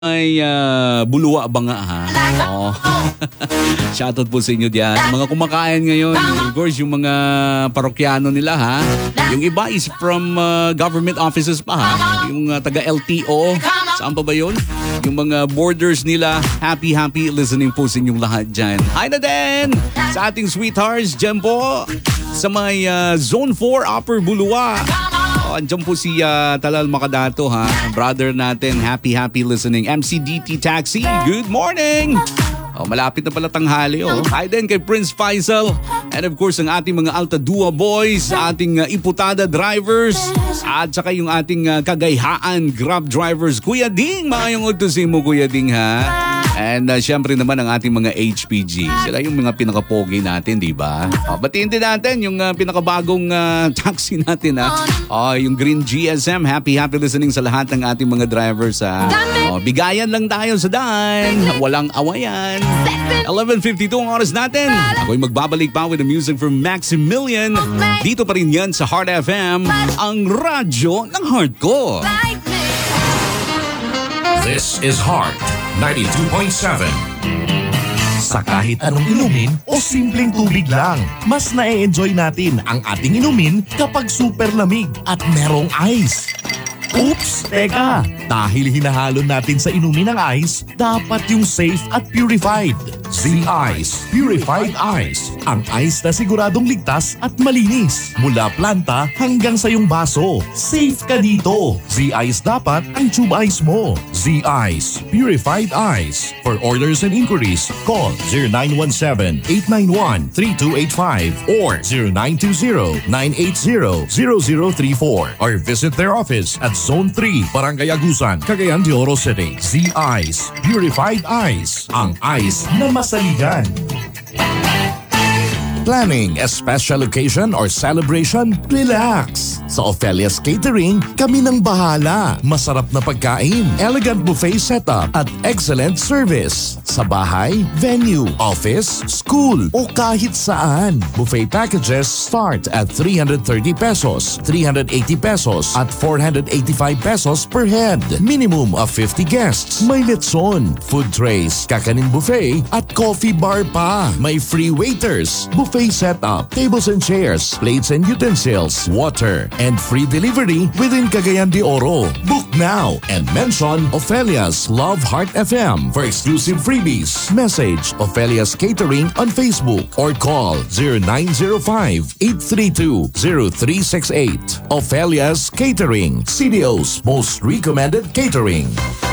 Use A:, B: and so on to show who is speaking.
A: Ay, Bulua ba nga ha? Oo. Shoutout po sa inyo diyan. Mga kumakain ngayon, of course, yung mga parokyano nila ha. Yung iba is from government offices pa ha. Yung taga-LTO. Saan pa ba yun? Yung mga borders nila. Happy listening po sa inyong lahat dyan. Hi na din sa ating sweethearts dyan po sa may Zone 4 Upper Bulua. Andiyan po si Talal Makadato ha. Brother natin. Happy listening. MCDT Taxi. Good morning! Malapit na pala tanghali. Hi din kay Prince Faisal. And of course, ang ating mga Altadua boys, ating Iputada drivers, at saka yung ating Kagayhaan Grab drivers. Kuya Ding, mga yung utusin mo Kuya Ding ha. And syempre naman ang ating mga HPG. Sila yung mga pinakapogi natin, di ba? Batiin din natin yung pinakabagong taxi natin ha. Yung Green GSM. Happy listening sa lahat ng ating mga drivers ha. Bigayan lang tayo sa daan. Walang awayan. 11:52 ang oras natin. Ako'y magbabalik pa with the music from Maximilian. Dito pa rin yan sa Heart FM, ang radyo ng heart ko.
B: This is Heart 92.7.
C: Sa kahit anong inumin o simpleng tubig lang, mas na-enjoy natin ang ating inumin kapag super lamig at merong ice. Oops! Teka! Dahil hinahalo natin sa inumin ng ice, dapat yung safe at purified. Z-Ice Purified Ice. Ang ice na siguradong ligtas at malinis. Mula planta hanggang sa iyong baso. Safe ka dito. Z-Ice dapat ang tube ice mo. Z-Ice Purified Ice. For orders and inquiries, call 0917-891-3285 or 0920-980-0034 or visit their office at Zone 3, Barangay Agusan, Cagayan de Oro City. Z-Ice Purified Ice. Ang ice na masaligan. Planning a special occasion or celebration? Relax! Sa Ophelia's Catering, kami nang bahala. Masarap na pagkain, elegant buffet setup at excellent service. Sa bahay, venue, office, school o kahit saan. Buffet packages start at 330 pesos, 380 pesos at 485 pesos per head. Minimum of 50 guests. May letson, food trays, kakanin buffet at coffee bar pa. May free waiters, buffet setup, tables and chairs, plates and utensils, water, and free delivery within Cagayan de Oro. Book now and mention Ophelia's Love Heart FM for exclusive freebies. Message Ophelia's Catering on Facebook or call 0905-832-0368. Ophelia's Catering, CDO's most recommended catering.